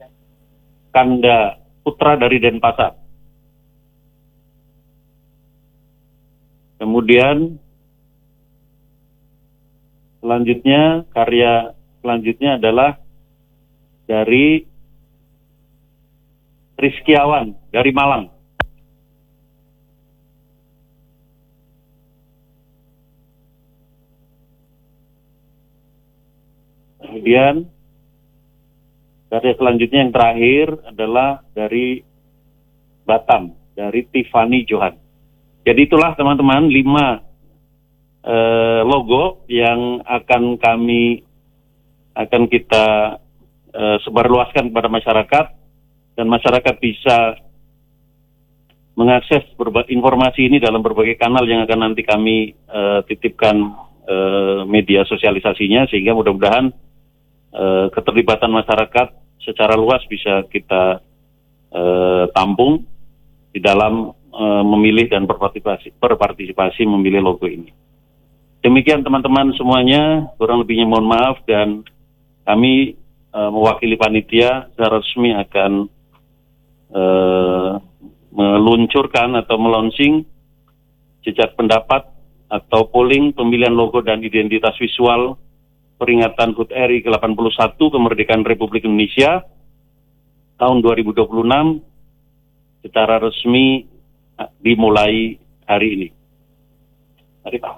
Kanda Putra dari Denpasar. Kemudian karya selanjutnya adalah dari Rizkiawan dari Malang. Kemudian karya selanjutnya yang terakhir adalah dari Batam, dari Tiffany Johan. Jadi itulah teman-teman 5 logo yang akan kita sebarluaskan kepada masyarakat, dan masyarakat bisa mengakses informasi ini dalam berbagai kanal yang akan nanti kami titipkan media sosialisasinya, sehingga mudah-mudahan keterlibatan masyarakat secara luas bisa kita tampung di dalam memilih dan berpartisipasi memilih logo ini. Demikian teman-teman semuanya, kurang lebihnya mohon maaf, dan kami mewakili panitia secara resmi akan meluncurkan atau melonsing jejak pendapat atau polling pemilihan logo dan identitas visual peringatan HUT RI ke-81 Kemerdekaan Republik Indonesia tahun 2026 secara resmi dimulai hari ini. Mari Pak.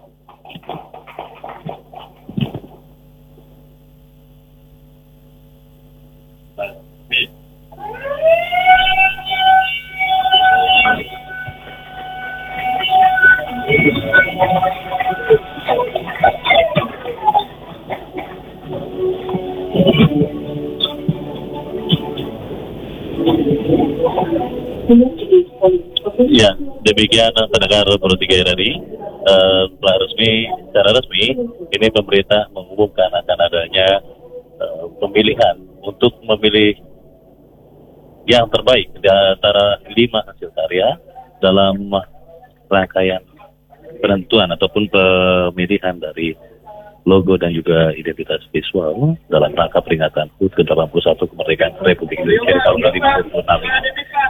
Ya, demikian pendengar Pro3 RRI. Secara resmi, ini pemerintah mengumumkan akan adanya pemilihan untuk memilih yang terbaik di antara 5 hasil karya dalam rangkaian penentuan ataupun pemilihan dari logo dan juga identitas visual dalam rangka peringatan HUT ke-81 Kemerdekaan Republik Indonesia tahun 2026 ini,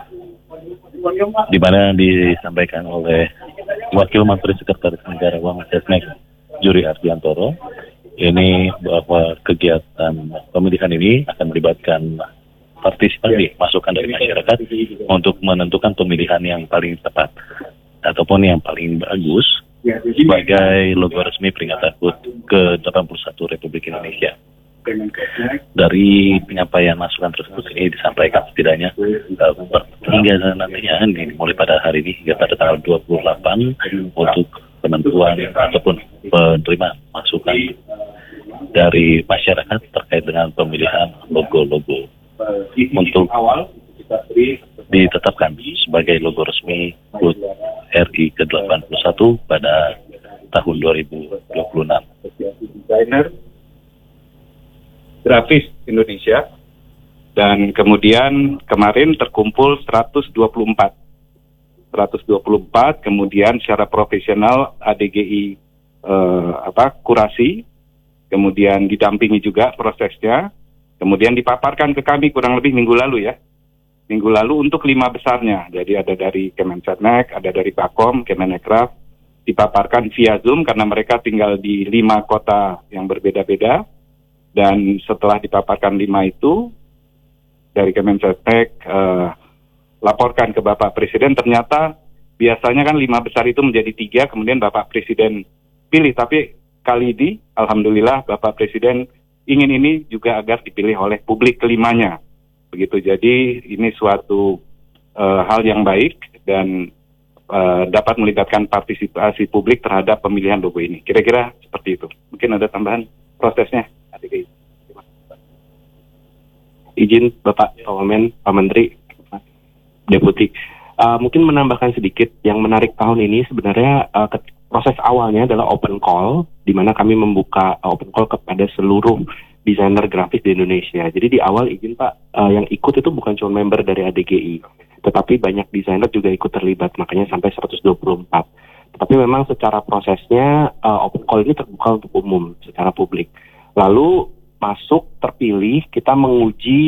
di mana disampaikan oleh Wakil Menteri Sekretaris Negara Wamenkesnek Juri Hardiantoro ini bahwa kegiatan pemilihan ini akan melibatkan partisipasi masukan dari masyarakat untuk menentukan pemilihan yang paling tepat ataupun yang paling bagus sebagai logo resmi peringatan HUT ke-81 Republik Indonesia. Dari penyampaian masukan tersebut ini disampaikan setidaknya hingga nantinya mulai pada hari ini hingga pada tanggal 28 untuk penentuan ataupun penerimaan masukan dari masyarakat terkait dengan pemilihan logo-logo untuk ditetapkan sebagai logo resmi HUT RI ke-81 pada tahun 2026. Desainer grafis Indonesia, dan kemudian kemarin terkumpul 124, kemudian secara profesional ADGI kurasi, kemudian didampingi juga prosesnya, kemudian dipaparkan ke kami kurang lebih minggu lalu untuk 5 besarnya. Jadi ada dari Kemensetnek, ada dari Bakom, Kemenekraf, dipaparkan via Zoom karena mereka tinggal di 5 kota yang berbeda-beda. Dan setelah dipaparkan 5 itu, dari Kemensetnek laporkan ke Bapak Presiden, ternyata biasanya kan 5 besar itu menjadi 3, kemudian Bapak Presiden pilih. Tapi kali ini, alhamdulillah Bapak Presiden ingin ini juga agar dipilih oleh publik kelimanya. Begitu, jadi ini suatu hal yang baik dan dapat melibatkan partisipasi publik terhadap pemilihan logo ini. Kira-kira seperti itu. Mungkin ada tambahan prosesnya. Izin Bapak Wamen, Pak Menteri, Deputi, mungkin menambahkan sedikit. Yang menarik tahun ini sebenarnya proses awalnya adalah open call, di mana kami membuka open call kepada seluruh desainer grafis di Indonesia. Jadi di awal izin Pak, yang ikut itu bukan cuma member dari ADGI, tetapi banyak desainer juga ikut terlibat, makanya sampai 124. Tetapi memang secara prosesnya open call ini terbuka untuk umum, secara publik. Lalu masuk, terpilih, kita menguji